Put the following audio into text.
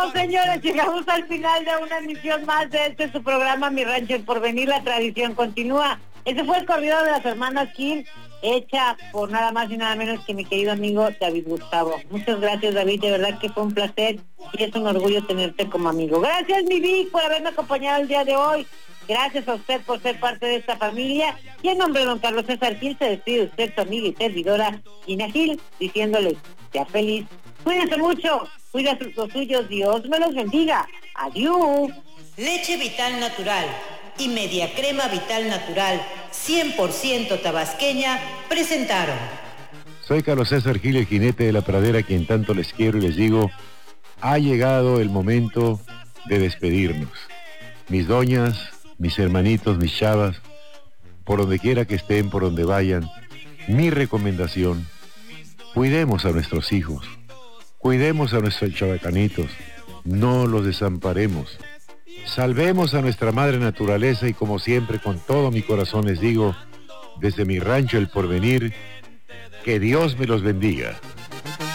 Señores, llegamos al final de una emisión más de su programa Mi Rancho El Porvenir, la tradición continúa. Ese fue el corrido de las hermanas Gil, hecha por nada más y nada menos que mi querido amigo David Gustavo. Muchas gracias, David, de verdad que fue un placer y es un orgullo tenerte como amigo. Gracias, mi Vic, por haberme acompañado el día de hoy. Gracias a usted por ser parte de esta familia. Y en nombre de don Carlos César Gil se despide usted, su amiga y servidora Gina Gil, diciéndole, sea feliz. Cuídense mucho, cuida los suyos, Dios me los bendiga. Adiós. Leche Vital Natural y Media Crema Vital Natural 100% tabasqueña presentaron. Soy Carlos César Gil, el jinete de la pradera, a quien tanto les quiero y les digo, ha llegado el momento de despedirnos. Mis doñas, mis hermanitos, mis chavas, por donde quiera que estén, por donde vayan, mi recomendación, cuidemos a nuestros hijos. Cuidemos a nuestros chavacanitos, no los desamparemos. Salvemos a nuestra madre naturaleza y como siempre, con todo mi corazón les digo, desde mi rancho El Porvenir, que Dios me los bendiga.